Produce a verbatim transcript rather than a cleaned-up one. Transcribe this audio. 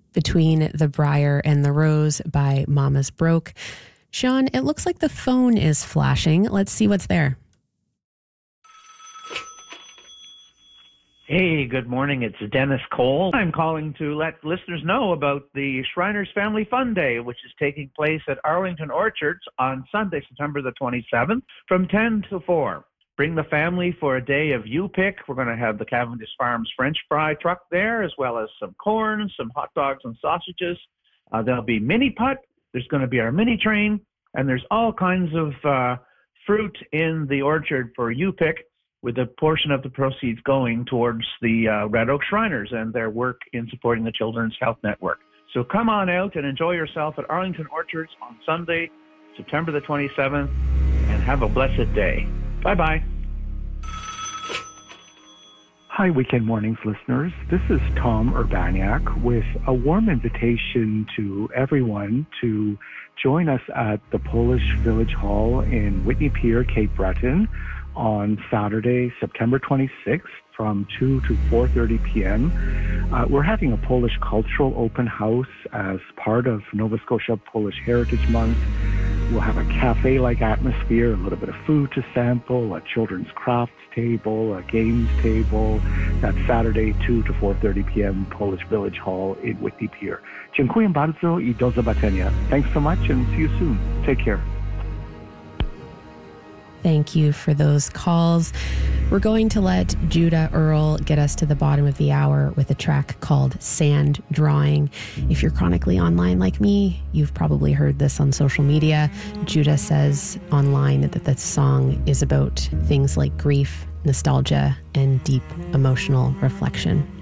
Between the Briar and the Rose by Mama's Broke. Sean, it looks like the phone is flashing. Let's see what's there. Hey, good morning. It's Dennis Cole. I'm calling to let listeners know about the Shriners Family Fun Day, which is taking place at Arlington Orchards on Sunday, September the twenty-seventh, from ten to four. Bring the family for a day of U-Pick. We're going to have the Cavendish Farms French fry truck there, as well as some corn, some hot dogs and sausages. Uh, there'll be mini putt. There's going to be our mini train, and there's all kinds of uh, fruit in the orchard for U-Pick, with a portion of the proceeds going towards the uh, Red Oak Shriners and their work in supporting the Children's Health Network. So come on out and enjoy yourself at Arlington Orchards on Sunday, September the twenty-seventh, and have a blessed day. Bye-bye. Hi, Weekend Mornings listeners. This is Tom Urbaniak with a warm invitation to everyone to join us at the Polish Village Hall in Whitney Pier, Cape Breton, on Saturday, September twenty-sixth from two to four thirty p.m. Uh, we're having a Polish cultural open house as part of Nova Scotia Polish Heritage Month. We'll have a cafe-like atmosphere, a little bit of food to sample, a children's crafts table, a games table. That's Saturday, two to four thirty p.m., Polish Village Hall in Whitney Pier. Dziękuję bardzo i do zobaczenia. Thanks so much and see you soon. Take care. Thank you for those calls. We're going to let Judah Earl get us to the bottom of the hour with a track called Sand Drawing. If you're chronically online like me, you've probably heard this on social media. Judah says online that this song is about things like grief, nostalgia, and deep emotional reflection.